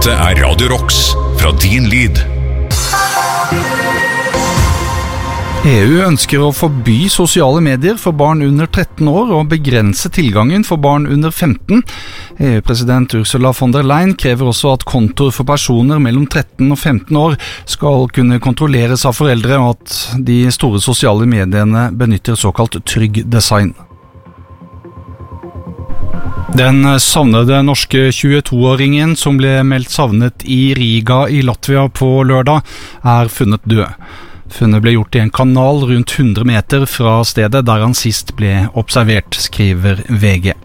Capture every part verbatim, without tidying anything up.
Dette er Radio Rocks fra din lyd. E U ønsker å forby sosiale medier for barn under tretten år og begrense tilgangen for barn under femten. E U-president Ursula von der Leyen krever også at kontoer for personer mellom tretten og femten år skal kunne kontrolleres av foreldre, og at de store sosiale mediene benytter såkalt trygg design. Den savnede norske tjueto-åringen som ble meldt savnet i Riga i Latvia på lørdag, er funnet død. Funnet ble gjort i en kanal rundt hundre meter fra stedet der han sist ble observert, skriver V G.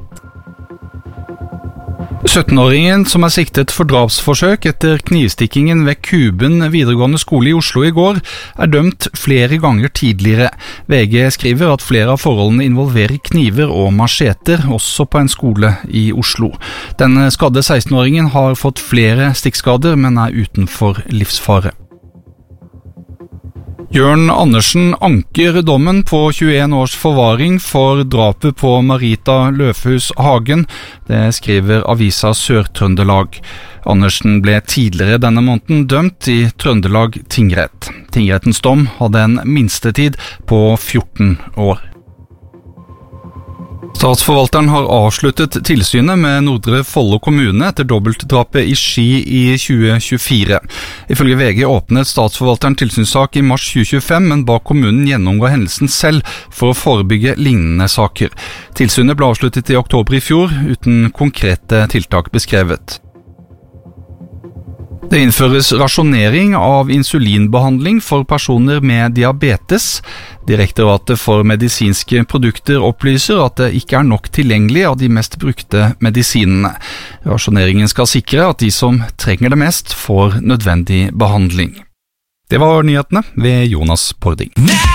sytten-åringen som er siktet for drapsforsøk etter knivstikkingen ved Kuben videregående skole i Oslo i går, er dømt flere ganger tidligere. V G skriver at flere av forholdene involverer kniver og macheter, også på en skole i Oslo. Den skadde seksten-åringen har fått flere stikkskader, men er utenfor livsfare. Jørn Andersen anker dommen på tjueen års forvaring for drapet på Marita Løfhus Hagen. Det skriver avisa Sør-Trøndelag. Andersen ble tidligere denne måneden dømt i Trøndelag tingrett. Tingrettens dom hadde en minstetid på fjorten år. Statsforvalteren har avsluttet tilsynet med Nordre Follo kommune etter dobbeltdrapet i Ski i tjue tjuefire. Ifølge V G åpnet statsforvalteren tilsynssak i mars tjue tjuefem, men ba kommunen gjennomgå hendelsen selv for å forebygge lignende saker. Tilsynet ble avsluttet i oktober i fjor, uten konkrete tiltak beskrevet. Det innføres rasjonering av insulinbehandling for personer med diabetes. Direktoratet for medisinske produkter opplyser at det ikke er nok tilgjengelig av de mest brukte medisinene. Rasjoneringen skal sikre at de som trenger det mest får nødvendig behandling. Det var nyhetene ved Jonas Pording.